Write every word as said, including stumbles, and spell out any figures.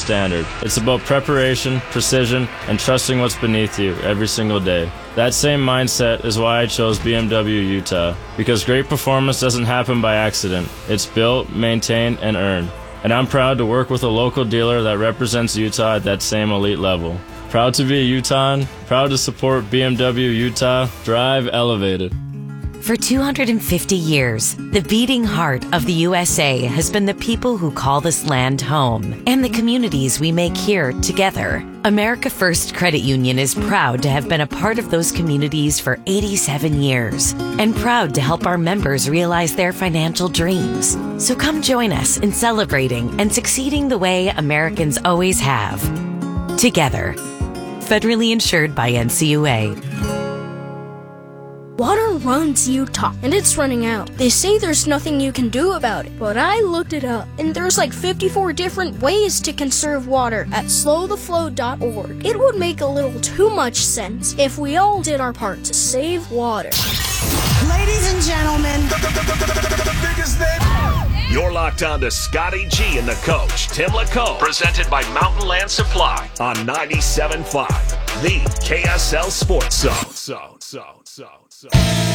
standard. It's about preparation, precision, and trusting what's beneath you every single day. That same mindset is why I chose B M W Utah, because great performance doesn't happen by accident. It's built, maintained, and earned. And I'm proud to work with a local dealer that represents Utah at that same elite level. Proud to be a Utahan, proud to support B M W Utah. Drive elevated. For two hundred fifty years, the beating heart of the U S A has been the people who call this land home and the communities we make here together. America First Credit Union is proud to have been a part of those communities for eighty-seven years and proud to help our members realize their financial dreams. So come join us in celebrating and succeeding the way Americans always have. Together. Federally insured by N C U A. Water runs Utah, and it's running out. They say there's nothing you can do about it, but I looked it up, and there's like fifty-four different ways to conserve water at slow the flow dot org. It would make a little too much sense if we all did our part to save water. Ladies and gentlemen, you're locked on to Scotty G and the coach, Tim LaComb, presented by Mountain Land Supply on ninety-seven point five, the K S L Sports Zone. So, so, so, so.